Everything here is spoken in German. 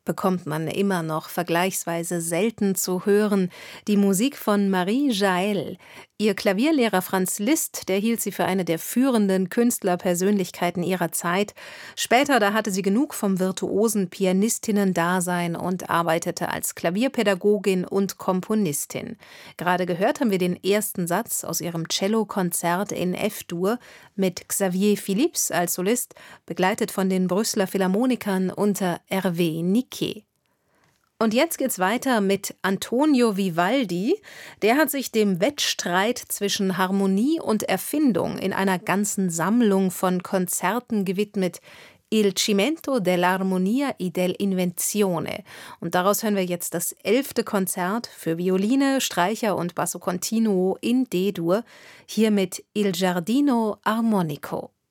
bekommt man immer noch vergleichsweise selten zu hören, die Musik von Marie Jaell. Ihr Klavierlehrer Franz Liszt, der hielt sie für eine der führenden Künstlerpersönlichkeiten ihrer Zeit. Später, da hatte sie genug vom virtuosen Pianistinnen-Dasein und arbeitete als Klavierpädagogin und Komponistin. Gerade gehört haben wir den ersten Satz aus ihrem Cellokonzert in F-Dur mit Xavier Philips als Solist, begleitet von den Brüsseler Philharmonikern unter Hervé Niquet. Und jetzt geht's weiter mit Antonio Vivaldi. Der hat sich dem Wettstreit zwischen Harmonie und Erfindung in einer ganzen Sammlung von Konzerten gewidmet. Il Cimento dell'armonia e dell'invenzione. Und daraus hören wir jetzt das 11. Konzert für Violine, Streicher und Basso Continuo in D-Dur, hier mit Il Giardino Armonico.